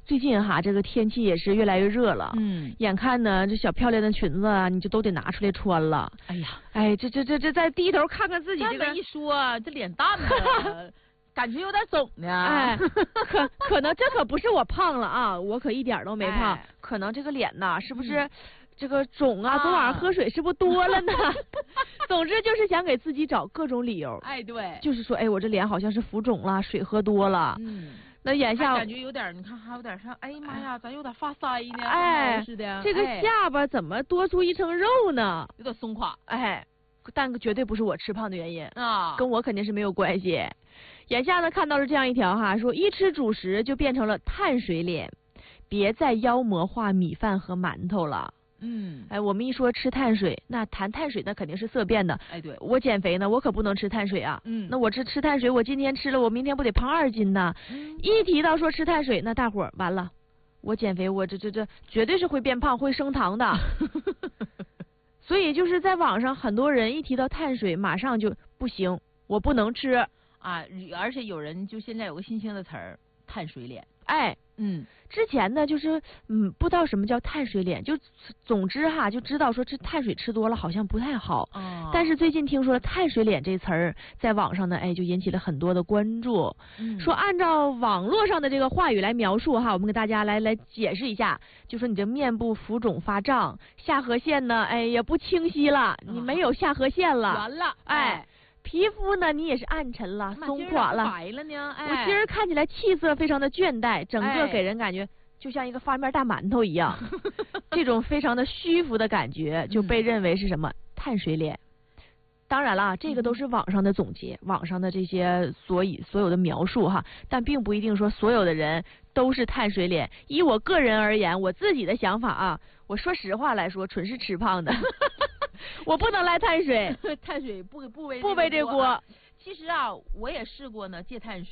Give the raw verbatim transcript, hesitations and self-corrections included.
最近哈，这个天气也是越来越热了， 嗯， 眼看呢这小漂亮的裙子啊，你就都得拿出来穿了。 哎呀， 哎，这这这这再低头看看自己这个这么一说，这脸蛋子感觉有点肿呢。 哎，可可能这可不是我胖了啊，我可一点都没胖， 哎、 可能这个脸呐，是不是？ 嗯这个肿啊，昨晚上喝水是不是多了呢？总之就是想给自己找各种理由。 哎，对， 就是说，哎，我这脸好像是浮肿了，水喝多了。 嗯， 那眼下感觉有点，你看还有点像，哎呀妈呀，咋有点发腮呢？ 哎， 似的。 这个下巴怎么多出一层肉呢？ 有点松垮。 哎，但绝对不是我吃胖的原因啊， 跟我肯定是没有关系。眼下呢，看到了这样一条哈，说一吃主食就变成了碳水脸，别再妖魔化米饭和馒头了。 嗯， 哎，我们一说吃碳水，那谈碳水那肯定是色变的。 哎，对， 我减肥呢，我可不能吃碳水啊。 嗯， 那我这吃碳水，我今天吃了，我明天不得胖二斤呢？ 嗯， 一提到说吃碳水，那大伙儿完了，我减肥，我这这这绝对是会变胖，会升糖的。所以就是在网上，很多人一提到碳水，马上就不行，我不能吃啊。而且有人就现在有个新兴的词儿，碳水脸。 哎。 嗯， 之前呢，就是嗯，不知道什么叫碳水脸，就总之哈，就知道说这碳水吃多了好像不太好。 哦。 但是最近听说碳水脸这词儿在网上呢，哎，就引起了很多的关注。 嗯。 说按照网络上的这个话语来描述哈，我们给大家来来解释一下，就说你这面部浮肿发胀，下颌线呢，哎也不清晰了，你没有下颌线了， 完了， 哎。 哎皮肤呢，你也是暗沉了、松垮了， 白了呢。哎， 我今儿看起来气色非常的倦怠，整个给人感觉就像一个发面大馒头一样，哎、这种非常的虚浮的感觉就被认为是什么、嗯、碳水脸。当然了，这个都是网上的总结，嗯、网上的这些所以所有的描述哈，但并不一定说所有的人都是碳水脸。以我个人而言，我自己的想法啊，我说实话来说，纯是吃胖的。我不能赖碳水， 碳水不不背不背这锅。 其实啊，我也试过呢戒碳水。